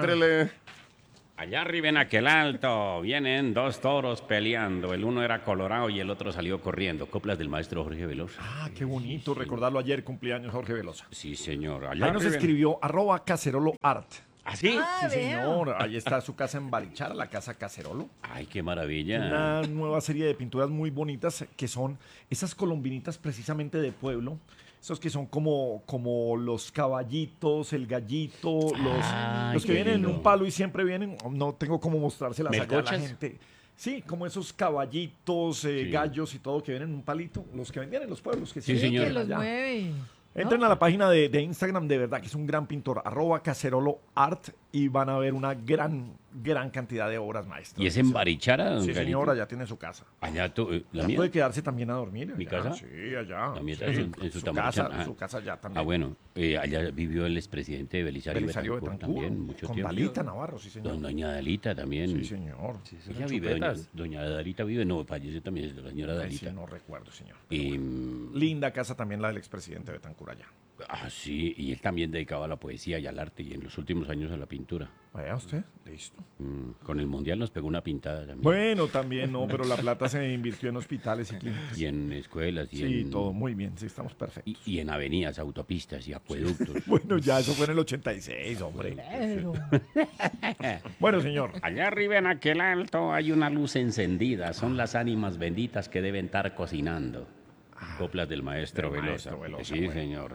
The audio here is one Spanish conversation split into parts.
Éntrele. Allá arriba en aquel alto vienen dos toros peleando. El uno era colorado y el otro salió corriendo. Coplas del maestro Jorge Velosa. Ah, qué bonito recordarlo ayer, cumpleaños Jorge Velosa. Sí, señor. Ahí nos escribió @caceroloart. ¿Ah, sí? Sí, señor. Ahí está su casa en Barichara, la casa Cacerolo. Ay, qué maravilla. Una nueva serie de pinturas muy bonitas que son esas colombinitas precisamente de pueblo. Esos que son como los caballitos, el gallito, los que qué vienen en lindo. un palo y siempre vienen. No tengo cómo mostrárselas allá a la ¿Melcochas? gente. Sí, como esos caballitos, Sí. gallos y todo que vienen en un palito. Los que vendían en los pueblos. Que Sí, señor. Que los allá. mueve. Entren a la página de Instagram, de verdad que es un gran pintor, @caceroloart, y van a ver una gran cantidad de obras maestras. ¿Y es en Barichara, don Sí, Carito? señor, allá tiene su casa. Allá tú, la Ya mía. puede quedarse también a dormir. ¿Mi allá. casa? Sí, allá. La mía Sí. está en su Tamarichán. casa, su casa allá también. Ah, bueno. Allá vivió el expresidente de Belisario, Belisario Betancur Betancur, también, mucho con tiempo. Dalita Navarro, sí, señor. Doña Dalita también. Sí, señor. Ella vive, doña Dalita vive, no, falleció también la señora Ay, sí, Dalita. no recuerdo, señor. Y, Linda casa también la del expresidente Betancur allá. sí, y él también dedicaba a la poesía y al arte y en los últimos años a la pintura. Vaya usted, listo. Con el Mundial nos pegó una pintada también. Bueno, también no, pero la plata se invirtió en hospitales y clínicas. Y en escuelas y Sí, en... todo muy bien, sí, estamos perfectos. Y en avenidas, autopistas y acueductos. Bueno, ya eso fue en el 86, hombre. Pero, Bueno, señor. Allá arriba en aquel alto hay una luz encendida. Son las ánimas benditas que deben estar cocinando. Coplas del maestro Del Velosa. maestro Velosa, Sí, bueno. señor.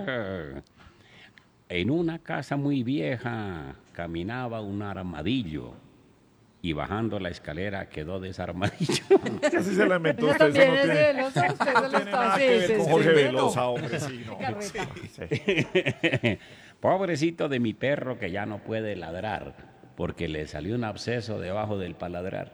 En una casa muy vieja caminaba un armadillo y bajando la escalera quedó desarmadillo. Así se la inventó eso usted. Eso también no es de tiene, Velosa, usted se lo no tiene está nada que ver con Jorge escribiendo. Velosa, hombre. Sí, no. Carreta. Sí. Pobrecito de mi perro que ya no puede ladrar porque le salió un absceso debajo del paladrar.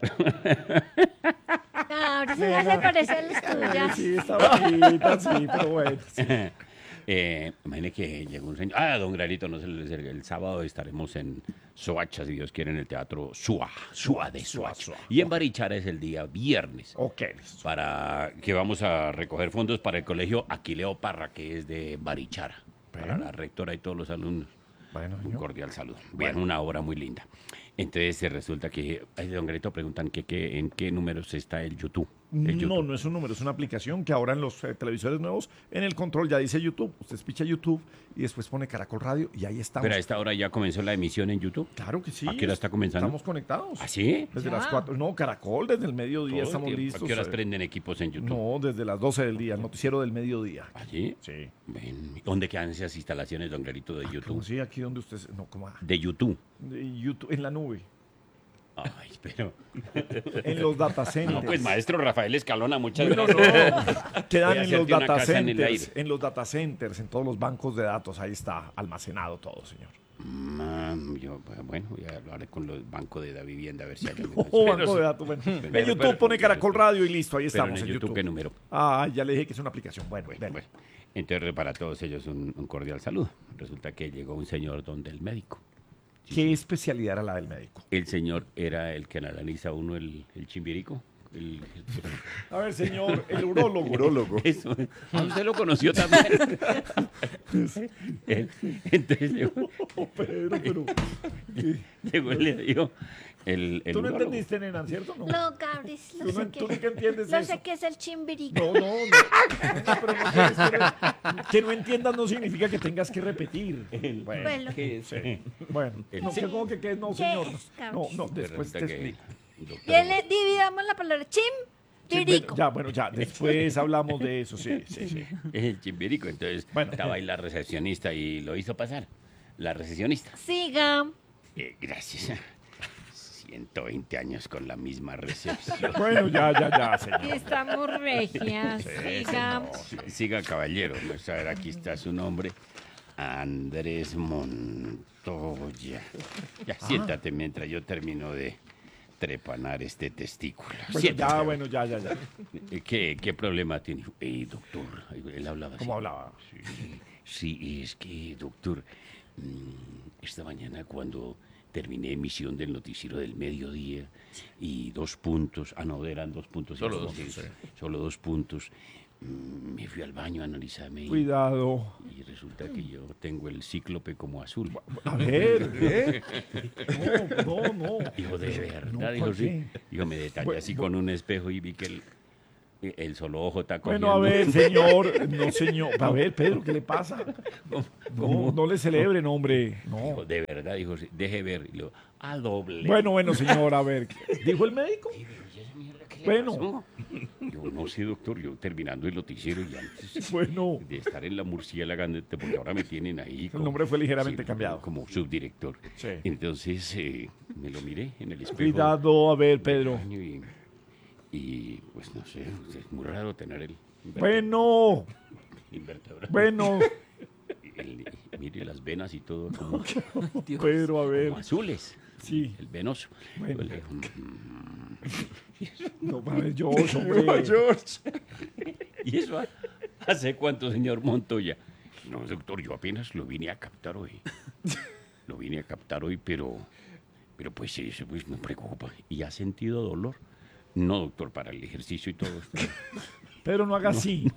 Ahora sí ya se parece a las tuyas. Sí, está bonita, sí, pero bueno. Sí. Imagine que llegó un señor. Don Granito, no se le acerque. El sábado estaremos en Soacha, si Dios quiere, en el teatro Sua de Soacha. Sua. Y en Barichara es el día viernes. Ok. Para que vamos a recoger fondos para el colegio Aquileo Parra, que es de Barichara. Para la rectora y todos los alumnos. Bueno, Un señor. cordial saludo. Bien, una obra muy linda. Entonces resulta que, don Granito, preguntan que en qué números está el YouTube. El No, YouTube. no es un número, es una aplicación que ahora en los televisores nuevos, en el control ya dice YouTube. Usted picha YouTube y después pone Caracol Radio y ahí estamos. Pero a esta hora ya comenzó la emisión en YouTube. Claro que sí. ¿A qué hora está comenzando? Estamos conectados. ¿Ah, sí? Desde Ya. las 4. No, Caracol, desde el mediodía Todo el estamos tiempo. listos. ¿A qué horas prenden equipos en YouTube? No, desde las 12 del día, el noticiero del mediodía. ¿Allí? Sí. Ven, ¿dónde quedan esas instalaciones, don Clarito, de YouTube? ¿Cómo sí? Aquí donde usted... No, ¿cómo? De YouTube. YouTube, en la nube. Ay, pero... En los data centers. No, pues, maestro Rafael Escalona, muchas Bueno, gracias. no. Quedan Voy a en los hacerte una data casa en el centers. aire. En los data centers, en todos los bancos de datos. Ahí está almacenado todo, señor. Yo, bueno, voy a hablar con los bancos de la vivienda a ver si hay algo. Oh, banco de datos. Bueno. En YouTube pone Caracol Radio y listo, ahí Pero estamos en en YouTube, ¿qué YouTube. número? Ah, ya le dije que es una aplicación. Bueno, Bueno, dele. bueno. Entonces, para todos ellos, un cordial saludo. Resulta que llegó un señor donde el médico. ¿Qué especialidad era la del médico? El señor era el que analiza uno el chimbirico. A ver, señor, el urólogo. Eso. Ah, usted lo conoció también. Entonces llegó, Pero, llegó y le dijo el tú no urólogo. entendiste, nena, ¿cierto? No. No, Cabris, Tú no- tú nunca entiendes lo eso. sé que es el chimbirico. No, pero no tienes que no entiendas no significa que tengas que repetir. Bueno, Bueno, sí. Bueno, El- no, Sí. ¿cómo que qué? No, señor. ¿Qué? No, después te Resulta que, explico. doctor, Dile, dividamos la palabra Sí, chimbirico. ya, después hablamos de eso, sí. el chimbirico. Entonces Bueno. estaba ahí la recepcionista y lo hizo pasar. La recepcionista. Siga. Gracias. 120 años con la misma recepción. Bueno, ya, señor. Y estamos regias. Siga. Siga, caballero. Vamos a ver, aquí está su nombre. Andrés Montoya. Ya, siéntate mientras yo termino de trepanar este testículo. Siéntate. Bueno, ya. ¿Qué problema tiene? Doctor, él hablaba así. ¿Cómo hablaba? Sí, es que, doctor, esta mañana cuando terminé emisión del noticiero del mediodía y 2 puntos, no, eran 2 puntos. Solo como dos, que- sí. Solo 2 puntos. Me fui al baño a analizarme Cuidado. y resulta que yo tengo el cíclope como azul. A ver, ¿eh? No. Dijo, de verdad, No, dijo, ¿por sí. qué? Dijo, me detallé Bueno, así con un espejo y vi que el solo ojo está cogiendo. Bueno, a ver, señor. No, señor. A ver, Pedro, ¿qué le pasa? No le celebren, hombre. No. Dijo, de verdad, dijo, sí, deje ver. Y luego, a doble. Bueno, señor, a ver. ¿Dijo el médico? Bueno. Bueno. Yo no sé, doctor, yo terminando el noticiero y antes Bueno. de estar en la murciélaga, porque ahora me tienen ahí. El nombre fue ligeramente cambiado. Como subdirector. Sí. Entonces me lo miré en el espejo. Cuidado, a ver, Pedro. Y pues no sé, es muy raro tener el Bueno. invertebrado. Bueno. Mire las venas y todo como, Pedro, a ver. como azules. Sí. El venoso. Bueno. Yo le digo, No, a ver, George, hombre. ¿y eso hace cuánto, señor Montoya? No, doctor, yo apenas lo vine a captar hoy. Lo vine a captar hoy, pero pues eso pues, me preocupa. ¿Y ha sentido dolor? No, doctor, para el ejercicio y todo esto. Pedro, no haga así.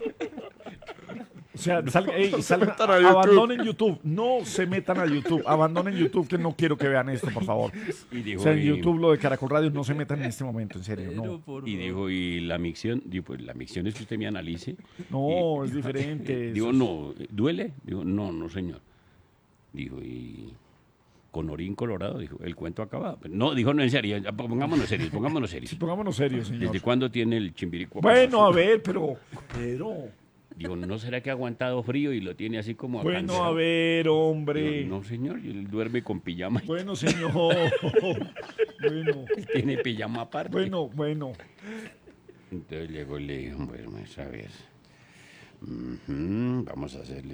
O sea, salgan, metan a YouTube. abandonen YouTube. No se metan a YouTube. Abandonen YouTube, que no quiero que vean esto, por favor. Y dijo, O sea, en y- YouTube, lo de Caracol Radio, no se metan en este momento, en serio. No, Y dijo, ¿y la micción? Digo, pues la micción es que usted me analice. no Y- es diferente. Digo, no, ¿duele? Digo, no, señor. Dijo, ¿y con orín colorado? Dijo, el cuento acabado. No, dijo, no, en serio, ya, pongámonos serios. Pongámonos serios, señor. ¿Desde cuándo tiene el chimbirico? Bueno, a ver, pero... Pedro. Digo, ¿no será que ha aguantado frío y lo tiene así como Bueno, acancelado? a ver, hombre. Digo, no, señor, él duerme con pijama. Bueno, señor. Bueno, Tiene pijama aparte. bueno. Entonces llegó y le dijo, bueno, a ver. Vamos a hacerle...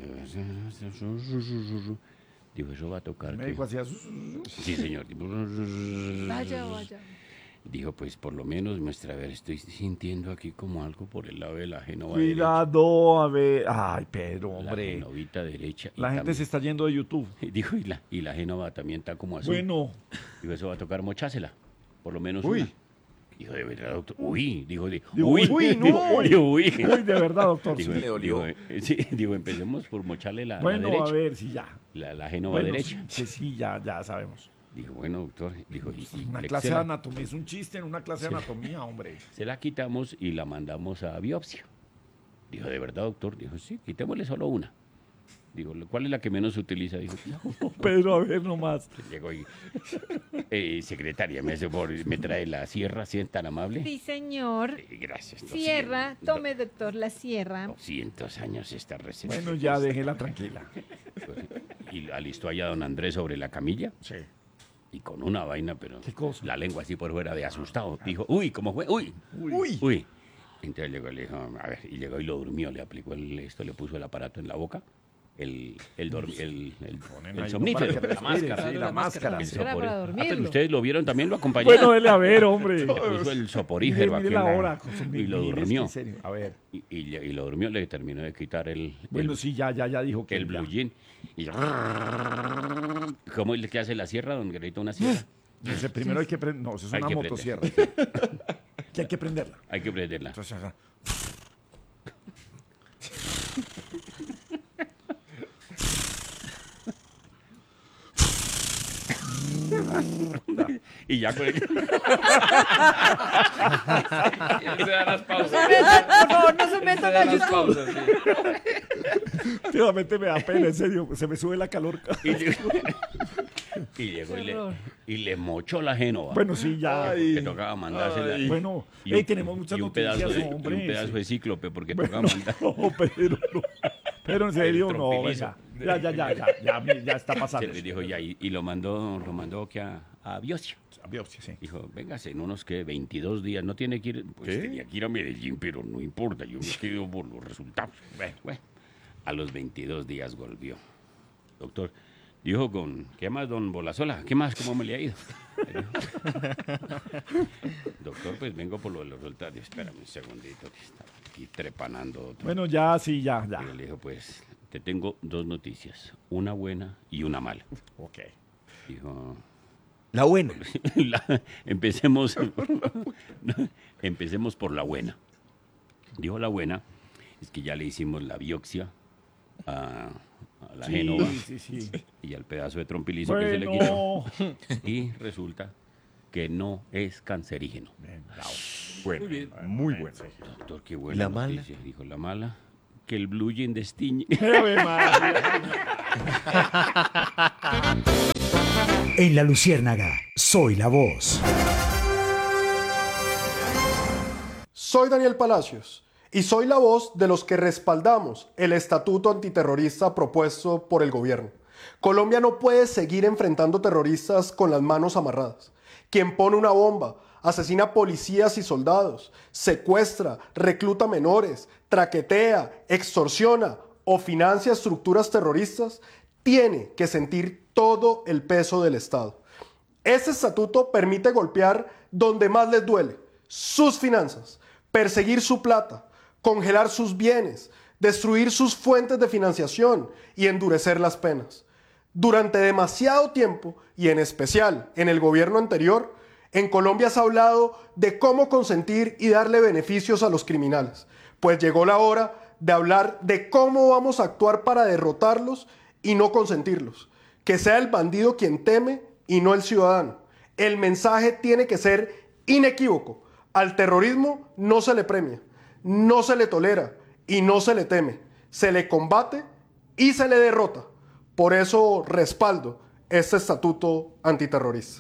Dijo, eso va a tocar. El ¿qué?". médico hacía... Sí, señor. Vaya. Dijo, pues por lo menos muestra, a ver, estoy sintiendo aquí como algo por el lado de la génova Cuidado, a ver. Ay, Pedro, derecha. La hombre. genovita derecha. y La gente se también- está yendo de YouTube. Dijo, y la génova también está como azul. Bueno, Dijo, eso va a tocar mochásela. Por lo menos Uy. una. Dijo, de verdad, doctor. Uy, dijo, Digo, uy, uy, no. Dijo, uy. uy, de verdad, doctor. Digo, sí. le dolió. sí, digo, empecemos por mocharle la Bueno, derecha. a ver, si ya. La génova Bueno, derecha. sí, ya sabemos. Dijo, bueno, doctor. Dijo, y Una le- clase se de la- anatomía, es un chiste en una clase de anatomía, hombre. Se la quitamos y la mandamos a biopsia. Dijo, ¿de verdad, doctor? Dijo, sí, quitémosle solo una. Digo, ¿cuál es la que menos se utiliza? Dijo, Pedro, a ver nomás. llegó y... secretaria, me trae la sierra, si es tan amable. Sí, señor. Gracias. Sierra, 200, tome, doctor, la sierra. 200 años esta receta. Bueno, ya déjela tranquila. Y alistó allá a don Andrés sobre la camilla. Sí. Y con una vaina, pero ¿Qué cosa? la lengua así por fuera de asustado. Dijo, uy, ¿cómo fue? Uy, Uy. Entonces llegó y le dijo, a ver, y llegó y lo durmió, le aplicó esto, le puso el aparato en la boca, el ahí somnífero, uno para que la máscara. respire, sí, la máscara. El Máscara para soporífero. dormirlo. Pero ustedes lo vieron también, lo acompañaron. Bueno, dele a ver, hombre. Le puso el soporífero Mire aquí la en la- hora. y lo Mire, durmió. en serio. A ver. Y lo durmió, le terminó de quitar Bueno, sí, ya dijo que... el blue jean. Y ¿cómo es que hace la sierra, don Guerrito, una sierra? Dice, primero hay que prender... No, eso es Hay una que motosierra. Que hay que prenderla. Hay que prenderla. Entonces, ajá. Y ya con el... Se dan las pausas. Por favor, no se Se metan a dan las YouTube. pausas, sí. Últimamente me da pena, en serio. Se me sube la calor. y llegó y le mochó la génova. Bueno, sí, ya. Que tocaba mandársela. Bueno, Y hey, un- tenemos muchas y un pedazo noticias, de, hombre. y un pedazo sí. de cíclope porque Bueno, tocaba mandar. no, pero en serio, El no, trompilizo. venga. Ya está pasando. Se le dijo ya y lo mandó que a biopsia. A biopsia, sí. Dijo, véngase en unos que 22 días, no tiene que ir, pues tenía que ir a Medellín, pero no importa, yo me quedo por los resultados. Bueno, a los 22 días volvió. Doctor, dijo ¿qué más, don Bolazola? ¿Qué más? ¿Cómo me le ha ido? Doctor, pues vengo por lo de los resultados. Espérame un segundito, que está aquí trepanando otro. Bueno, ya, sí, ya. Y le dijo, pues, te tengo dos noticias, una buena y una mala. Ok. Dijo... La buena. empecemos por la buena. Dijo la buena Es que ya le hicimos la biopsia a la Sí, Génova sí. y al pedazo de trompilizo que se le quitó. Bueno. Y resulta que no es cancerígeno. Bien, bravo. Bueno, Muy bien. muy bueno. Doctor, qué buena ¿La mala? noticia. Dijo la mala, que el blue jean destiñe. Ave María. En La Luciérnaga, soy la voz. Soy Daniel Palacios y soy la voz de los que respaldamos el estatuto antiterrorista propuesto por el gobierno. Colombia no puede seguir enfrentando terroristas con las manos amarradas. Quien pone una bomba, asesina policías y soldados, secuestra, recluta menores, traquetea, extorsiona o financia estructuras terroristas, tiene que sentir todo el peso del Estado. Este estatuto permite golpear donde más les duele, sus finanzas, perseguir su plata, congelar sus bienes, destruir sus fuentes de financiación y endurecer las penas. Durante demasiado tiempo, y en especial en el gobierno anterior, en Colombia se ha hablado de cómo consentir y darle beneficios a los criminales, pues llegó la hora de hablar de cómo vamos a actuar para derrotarlos y no consentirlos. Que sea el bandido quien teme y no el ciudadano. El mensaje tiene que ser inequívoco. Al terrorismo no se le premia, no se le tolera y no se le teme. Se le combate y se le derrota. Por eso respaldo este estatuto antiterrorista.